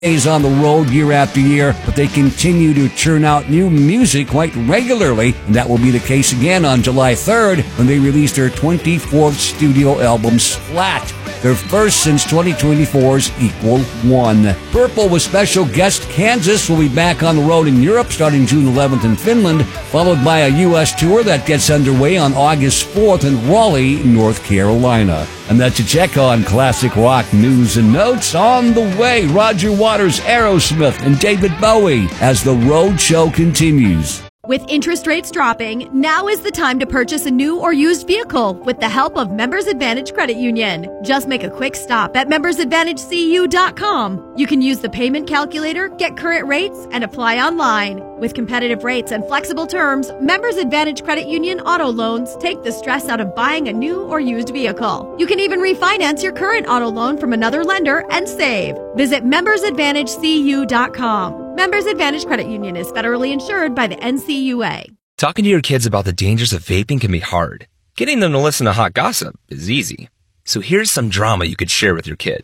Is on the road year after year, but they continue to churn out new music quite regularly, and that will be the case again on July 3rd when they release their 24th studio album, Splat, their first since 2024's Equal One. Purple with special guest Kansas will be back on the road in Europe starting June 11th in Finland, followed by a U.S. tour that gets underway on August 4th in Raleigh, North Carolina. And that's a check on classic rock news and notes. On the way, Roger Waters, Aerosmith, and David Bowie as the road show continues. With interest rates dropping, now is the time to purchase a new or used vehicle with the help of Members Advantage Credit Union. Just make a quick stop at membersadvantagecu.com. You can use the payment calculator, get current rates, and apply online. With competitive rates and flexible terms, Members Advantage Credit Union auto loans take the stress out of buying a new or used vehicle. You can even refinance your current auto loan from another lender and save. Visit membersadvantagecu.com. Members Advantage Credit Union is federally insured by the NCUA. Talking to your kids about the dangers of vaping can be hard. Getting them to listen to hot gossip is easy. So here's some drama you could share with your kid.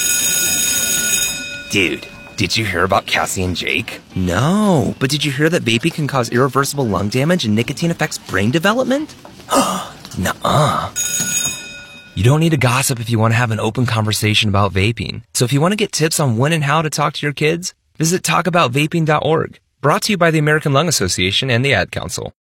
Dude, did you hear about Cassie and Jake? No, but did you hear that vaping can cause irreversible lung damage and nicotine affects brain development? Nuh-uh. You don't need to gossip if you want to have an open conversation about vaping. So if you want to get tips on when and how to talk to your kids, visit talkaboutvaping.org. Brought to you by the American Lung Association and the Ad Council.